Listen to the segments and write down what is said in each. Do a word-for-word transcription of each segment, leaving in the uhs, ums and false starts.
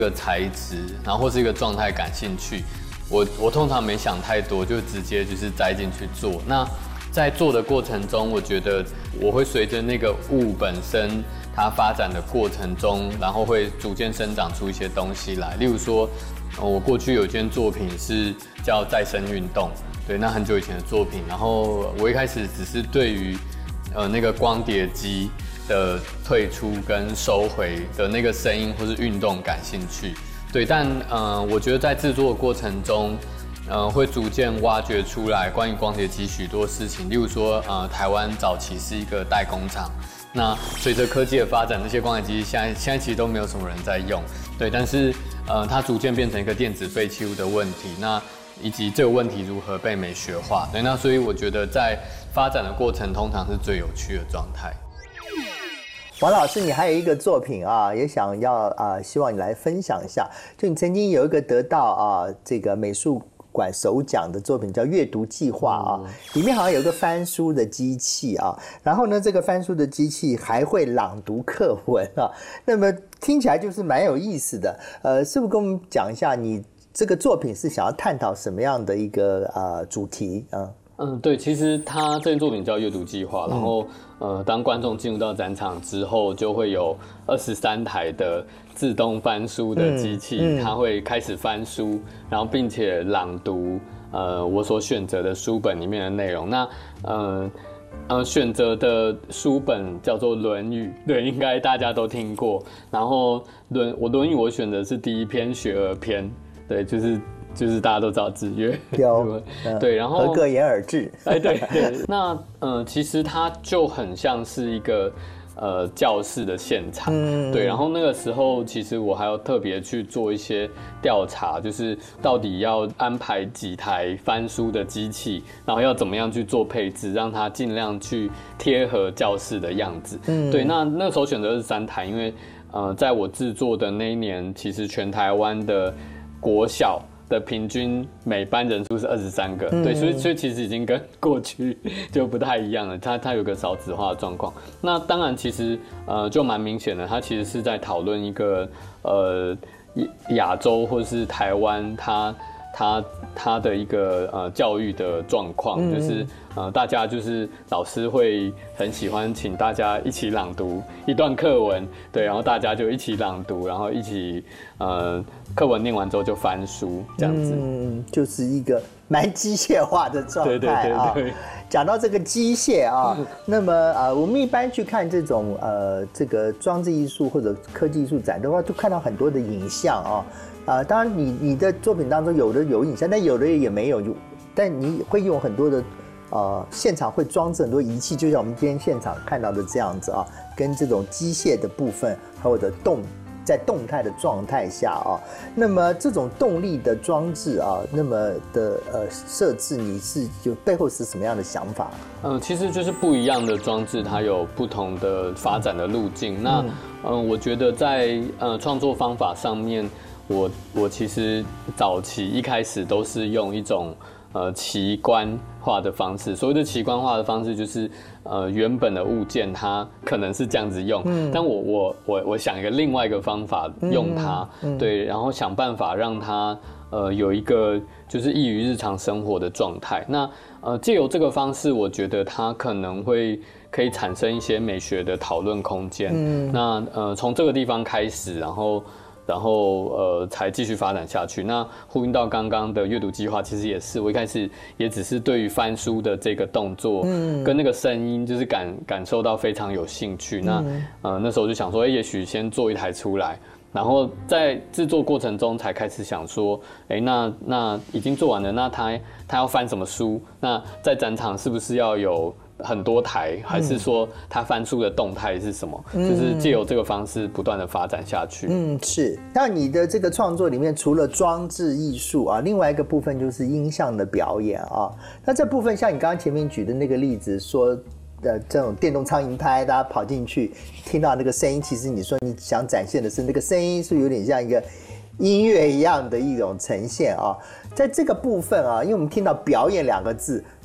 个材质，然后或是一个状态感兴趣，我我通常没想太多，就直接就是栽进去做。那在做的过程中，我觉得我会随着那个物本身它发展的过程中，然后会逐渐生长出一些东西来。例如说，我过去有一件作品是叫再生运动，对，那很久以前的作品。然后我一开始只是对于呃那个光碟机的退出跟收回的那个声音或是运动感兴趣，对，但呃，我觉得在制作的过程中，呃，会逐渐挖掘出来关于光碟机许多事情，例如说，呃，台湾早期是一个代工厂，那随着科技的发展，这些光碟机现在现在其实都没有什么人在用，对，但是呃，它逐渐变成一个电子废弃物的问题，那以及这个问题如何被美学化，对，那所以我觉得在发展的过程通常是最有趣的状态。 王老师，你还有一个作品啊，也想要啊，希望你来分享一下。就你曾经有一个得到啊这个美术馆首奖的作品叫《阅读计划》啊，里面好像有一个翻书的机器啊，然后呢，这个翻书的机器还会朗读课文啊，那么听起来就是蛮有意思的。呃，是不是跟我们讲一下你这个作品是想要探讨什么样的一个呃主题啊？ 嗯，对，其实他这件作品叫阅读计划，然后呃，当观众进入到展场之后，就会有二十三台的自动翻书的机器，嗯嗯、它会开始翻书，然后并且朗读呃我所选择的书本里面的内容。那呃呃选择的书本叫做《论语》，对，应该大家都听过。然后论我《论语》我选的是第一篇学而篇，对，就是。就是大家都知道子曰， 有对，然后合格言而至， 哎，对对，那呃，其实它就很像是一个呃教室的现场，嗯、对，然后那个时候其实我还要特别去做一些调查，就是到底要安排几台翻书的机器，然后要怎么样去做配置，让它尽量去贴合教室的样子，嗯、对，那那时候选择是三台，因为呃，在我制作的那一年，其实全台湾的国小的平均每班人数是二十三个，嗯、对，所以所以其实已经跟过去就不太一样了，它它有个少子化的状况。那当然，其实呃就蛮明显的，它其实是在讨论一个呃亚洲或是台湾它它它的一个呃教育的状况，嗯、就是呃大家就是老师会很喜欢请大家一起朗读一段课文，对，然后大家就一起朗读，然后一起呃。课文念完之后就翻书，这样子， 嗯，就是一个蛮机械化的状态啊。 对对对对。 讲到这个机械啊，那么呃，我们一般去看这种呃这个装置艺术或者科技艺术展的话，就看到很多的影像啊，啊、呃，当然你你的作品当中有的有影像，但有的也没有，但你会用很多的呃现场会装置很多仪器，就像我们今天现场看到的这样子啊，跟这种机械的部分还有的动。在动态的状态下啊，那么这种动力的装置啊，那么的呃设置，你是就背后是什么样的想法？ 嗯、呃，其实就是不一样的装置，它有不同的发展的路径。那嗯、呃，我觉得在呃创作方法上面，我我其实早期一开始都是用一种呃奇观化的方式。所谓的奇观化的方式，就是呃原本的物件它可能是这样子用，嗯、但我我我我想一个另外一个方法用它，嗯嗯、对，然后想办法让它呃有一个就是易于日常生活的状态。那呃借由这个方式，我觉得它可能会可以产生一些美学的讨论空间。嗯、那呃从这个地方开始，然后。然后呃才继续发展下去。那呼应到刚刚的阅读计划，其实也是我一开始也只是对于翻书的这个动作，嗯，跟那个声音，就是感感受到非常有兴趣。那呃那时候就想说，哎，也许先做一台出来，然后在制作过程中才开始想说，哎，那那已经做完了，那他他要翻什么书？那在展场是不是要有？很多台，还是说它翻书的动态是什么？嗯、就是借由这个方式不断的发展下去。 嗯，是。那你的这个创作里面，除了装置艺术啊，另外一个部分就是音像的表演啊。那这部分像你刚刚前面举的那个例子，说的这种电动苍蝇拍，大家跑进去听到那个声音，其实你说你想展现的是那个声音，是有点像一个音乐一样的一种呈现啊。在这个部分啊，因为我们听到表演两个字。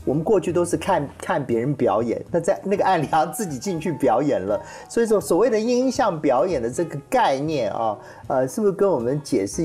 我们过去都是看看别人表演，那在那个案里好像自己进去表演了，所以说所谓的音像表演的这个概念啊，呃，是不是跟我们解释